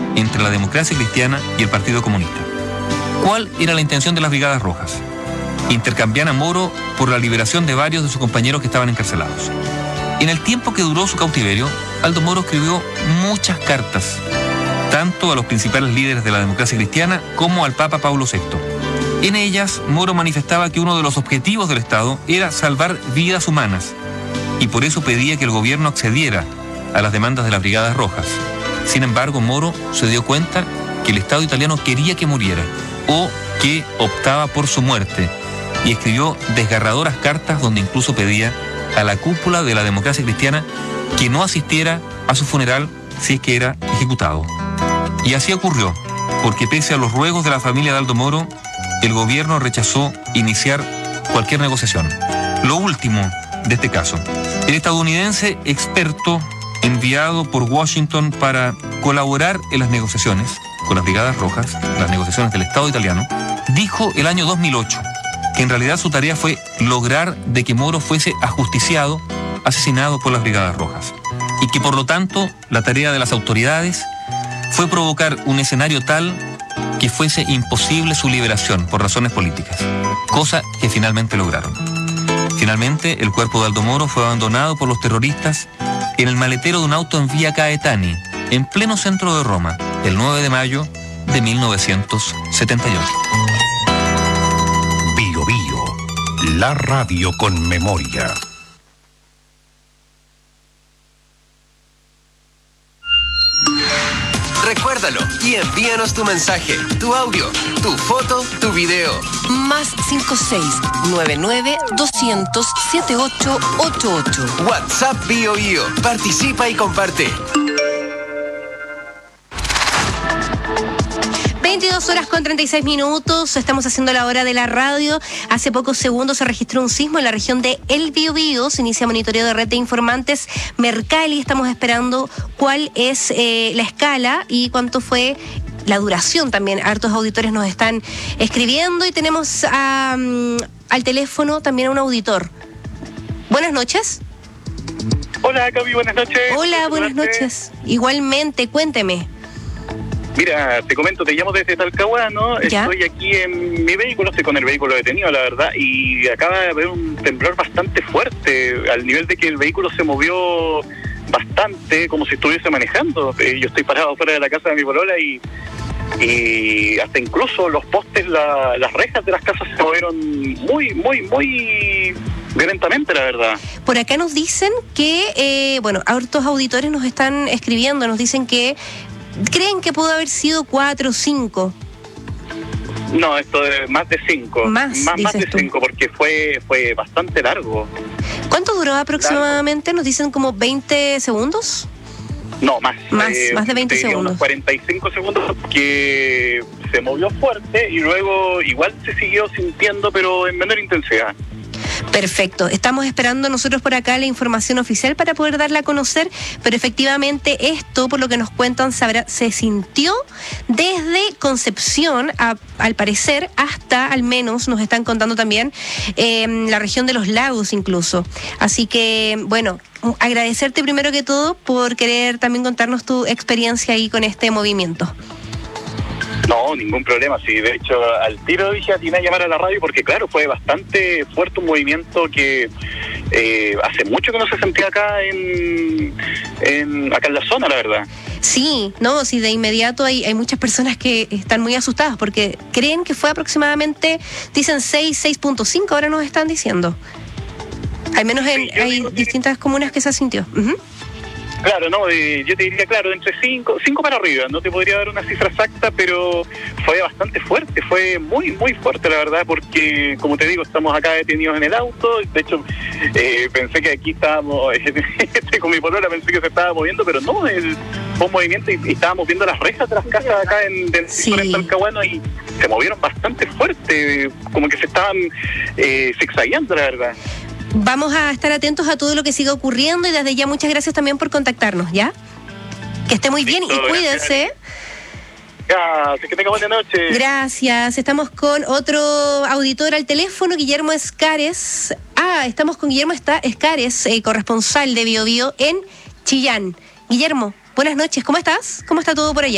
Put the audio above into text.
entre la Democracia Cristiana y el Partido Comunista. ¿Cuál era la intención de las Brigadas Rojas? Intercambiar a Moro por la liberación de varios de sus compañeros que estaban encarcelados. En el tiempo que duró su cautiverio, Aldo Moro escribió muchas cartas, tanto a los principales líderes de la Democracia Cristiana como al Papa Pablo VI. En ellas, Moro manifestaba que uno de los objetivos del Estado era salvar vidas humanas, y por eso pedía que el gobierno accediera a las demandas de las Brigadas Rojas. Sin embargo, Moro se dio cuenta que el Estado italiano quería que muriera, o que optaba por su muerte, y escribió desgarradoras cartas donde incluso pedía a la cúpula de la Democracia Cristiana que no asistiera a su funeral si es que era ejecutado. Y así ocurrió, porque pese a los ruegos de la familia de Aldo Moro, el gobierno rechazó iniciar cualquier negociación. Lo último de este caso, el estadounidense experto enviado por Washington para colaborar en las negociaciones con las Brigadas Rojas, las negociaciones del Estado italiano, dijo el año 2008 que en realidad su tarea fue lograr de que Moro fuese ajusticiado, asesinado por las Brigadas Rojas, y que por lo tanto la tarea de las autoridades fue provocar un escenario tal que fuese imposible su liberación por razones políticas, cosa que finalmente lograron. Finalmente, el cuerpo de Aldo Moro fue abandonado por los terroristas en el maletero de un auto en Vía Caetani, en pleno centro de Roma, el 9 de mayo de 1978. Bio Bio, la radio con memoria. Recuérdalo y envíanos tu mensaje, tu audio, tu foto, tu video. Más 56-99-200-7888. WhatsApp Bio Bio. Participa y comparte. 22:36. Estamos haciendo la hora de la radio. Hace pocos segundos se registró un sismo en la región de El Biobío. Se inicia monitoreo de red de informantes Mercalli. Estamos esperando cuál es la escala y cuánto fue la duración también. Hartos auditores nos están escribiendo y tenemos al teléfono también a un auditor. Buenas noches. Hola, Gaby, buenas noches. Hola, buenas noches. Igualmente, cuénteme. Mira, te comento, te llamo desde Talcahuano, ¿Ya? Estoy aquí en mi vehículo, estoy con el vehículo detenido, la verdad, y acaba de haber un temblor bastante fuerte, al nivel de que el vehículo se movió bastante, como si estuviese manejando. Yo estoy parado fuera de la casa de mi polola y hasta incluso los postes, las rejas de las casas se movieron muy violentamente, la verdad. Por acá nos dicen que, hartos auditores nos están escribiendo, nos dicen que creen que pudo haber sido 4 o 5. No, esto es más de 5. Más de 5, porque fue bastante largo. ¿Cuánto duró aproximadamente? Nos dicen como 20 segundos. No, más de 20 segundos. Unos 45 segundos, que se movió fuerte y luego igual se siguió sintiendo, pero en menor intensidad. Perfecto. Estamos esperando nosotros por acá la información oficial para poder darla a conocer, pero efectivamente esto, por lo que nos cuentan, se sintió desde Concepción, al parecer, hasta, al menos, nos están contando también, la región de los lagos incluso. Así que, bueno, agradecerte primero que todo por querer también contarnos tu experiencia ahí con este movimiento. No, ningún problema. Sí, de hecho, al tiro dije atiné a llamar a la radio porque, claro, fue bastante fuerte, un movimiento que hace mucho que no se sentía acá acá en la zona, la verdad. Sí, no, sí, de inmediato hay muchas personas que están muy asustadas porque creen que fue aproximadamente, dicen 6.5, ahora nos están diciendo. Al menos hay distintas comunas que se sintió. Uh-huh. Claro, no, yo te diría, claro, entre 5 para arriba. No te podría dar una cifra exacta, pero fue bastante fuerte, fue muy fuerte, la verdad, porque, como te digo, estamos acá detenidos en el auto. De hecho, pensé que aquí estábamos, con mi polola pensé que se estaba moviendo, pero no, fue un movimiento y estábamos viendo las rejas de las casas acá en Talcahuano y se movieron bastante fuerte, como que se estaban zigzagueando, la verdad. Vamos a estar atentos a todo lo que siga ocurriendo y desde ya muchas gracias también por contactarnos, ¿ya? Que esté muy bien y cuídense. Gracias, que tenga buena noche. Gracias. Estamos con otro auditor al teléfono, Guillermo Escares. Estamos con Guillermo Escares, corresponsal de Bio Bio en Chillán. Guillermo, buenas noches. ¿Cómo estás? ¿Cómo está todo por allá?